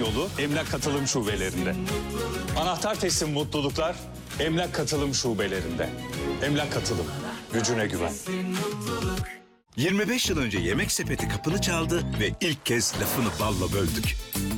yolu Emlak Katılım Şubelerinde. Anahtar teslim mutluluklar Emlak Katılım Şubelerinde. Emlak Katılım, gücüne güven. 25 yıl önce Yemek Sepeti kapını çaldı ve ilk kez lafını balla böldük.